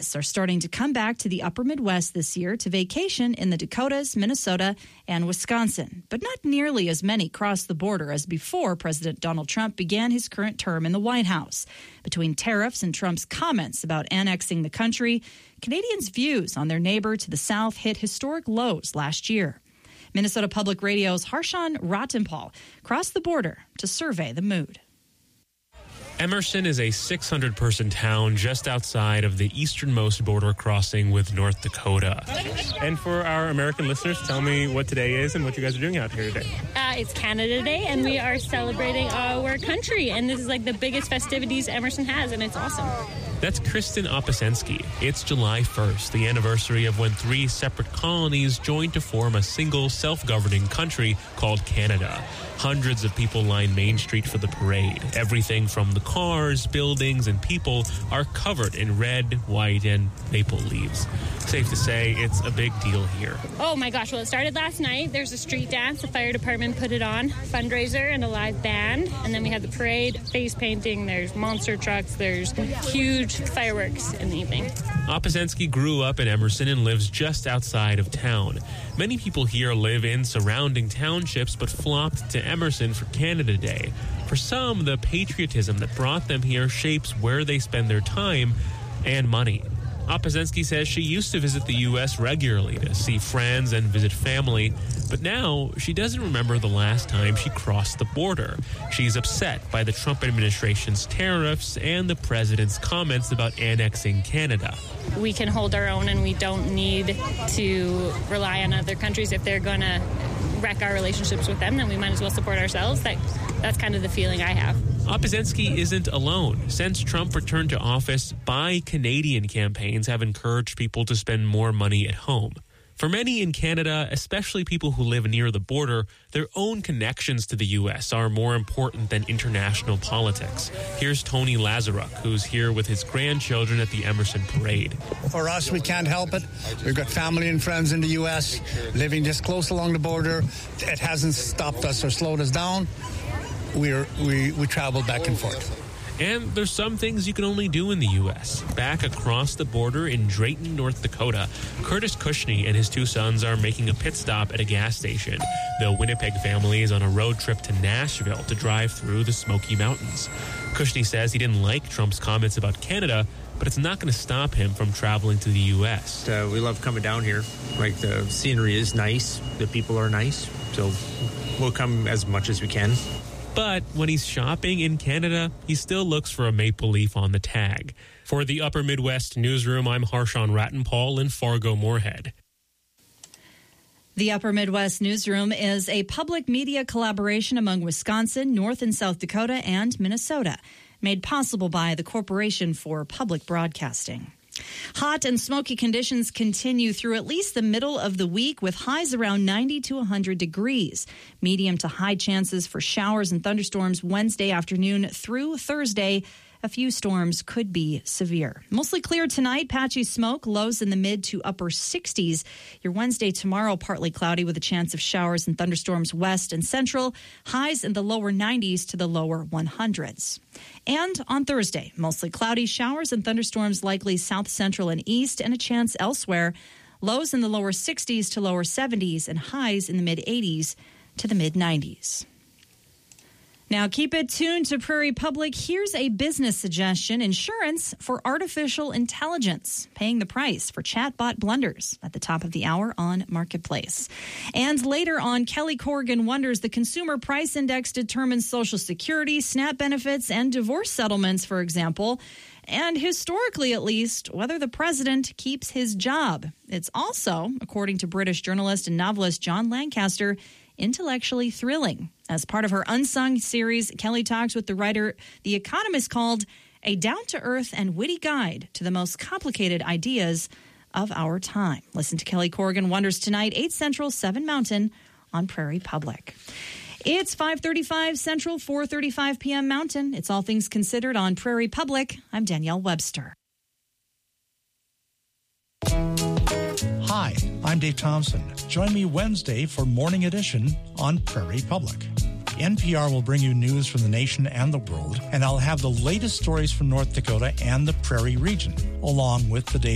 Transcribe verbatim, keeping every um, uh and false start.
tourists are starting to come back to the upper Midwest this year to vacation in the Dakotas, Minnesota, and Wisconsin, but not nearly as many cross the border as before President Donald Trump began his current term in the White House. Between tariffs and Trump's comments about annexing the country, Canadians' views on their neighbor to the south hit historic lows last year. Minnesota Public Radio's Harshan Rattenpal crossed the border to survey the mood. Emerson is a six hundred person town just outside of the easternmost border crossing with North Dakota. And for our American listeners, tell me what today is and what you guys are doing out here today. Uh, it's Canada Day, and we are celebrating our country. And this is like the biggest festivities Emerson has, and it's awesome. That's Kristen Opasensky. It's July first, the anniversary of when three separate colonies joined to form a single self-governing country called Canada. Hundreds of people line Main Street for the parade. Everything from the cars, buildings, and people are covered in red, white, and maple leaves. Safe to say, it's a big deal here. Oh my gosh, well, it started last night. There's a street dance. The fire department put it on. Fundraiser and a live band. And then we had the parade, face painting. There's monster trucks. There's huge fireworks in the evening. Opasensky grew up in Emerson and lives just outside of town. Many people here live in surrounding townships but flocked to Emerson for Canada Day. For some, the patriotism that brought them here shapes where they spend their time and money. Opasensky says she used to visit the U S regularly to see friends and visit family, but now she doesn't remember the last time she crossed the border. She's upset by the Trump administration's tariffs and the president's comments about annexing Canada. We can hold our own, and we don't need to rely on other countries. If they're going to wreck our relationships with them, then we might as well support ourselves. That, that's kind of the feeling I have. Opasensky isn't alone. Since Trump returned to office, Buy Canadian campaigns have encouraged people to spend more money at home. For many in Canada, especially people who live near the border, their own connections to the U S are more important than international politics. Here's Tony Lazaruk, who's here with his grandchildren at the Emerson Parade. For us, we can't help it. We've got family and friends in the U S living just close along the border. It hasn't stopped us or slowed us down. We're, we we travel back and forth. And there's some things you can only do in the U S. Back across the border in Drayton, North Dakota, Curtis Cushney and his two sons are making a pit stop at a gas station. The Winnipeg family is on a road trip to Nashville to drive through the Smoky Mountains. Cushney says he didn't like Trump's comments about Canada, but it's not going to stop him from traveling to the U S. Uh, we love coming down here. Like, the scenery is nice. The people are nice. So we'll come as much as we can. But when he's shopping in Canada, he still looks for a maple leaf on the tag. For the Upper Midwest Newsroom, I'm Harshan Rattenpal in Fargo-Moorhead. The Upper Midwest Newsroom is a public media collaboration among Wisconsin, North and South Dakota, and Minnesota, made possible by the Corporation for Public Broadcasting. Hot and smoky conditions continue through at least the middle of the week, with highs around ninety to one hundred degrees. Medium to high chances for showers and thunderstorms Wednesday afternoon through Thursday. A few storms could be severe. Mostly clear tonight, patchy smoke, lows in the mid to upper sixties. Your Wednesday tomorrow, partly cloudy with a chance of showers and thunderstorms west and central. Highs in the lower nineties to the lower hundreds. And on Thursday, mostly cloudy, showers and thunderstorms likely south central and east, and a chance elsewhere. Lows in the lower sixties to lower seventies, and highs in the mid eighties to the mid nineties. Now, keep it tuned to Prairie Public. Here's a business suggestion: insurance for artificial intelligence, paying the price for chatbot blunders at the top of the hour on Marketplace. And later on, Kelly Corrigan wonders the Consumer Price Index determines Social Security, SNAP benefits, and divorce settlements, for example. And historically, at least, whether the president keeps his job. It's also, according to British journalist and novelist John Lancaster, intellectually thrilling. As part of her Unsung series, Kelly talks with the writer The Economist called A Down-to-Earth and Witty Guide to the Most Complicated Ideas of Our Time. Listen to Kelly Corrigan Wonders tonight, eight Central, seven Mountain on Prairie Public. It's five thirty-five Central, four thirty-five p.m. Mountain. It's All Things Considered on Prairie Public. I'm Danielle Webster. Hi, I'm Dave Thompson. Join me Wednesday for Morning Edition on Prairie Public. N P R will bring you news from the nation and the world, and I'll have the latest stories from North Dakota and the Prairie region, along with the day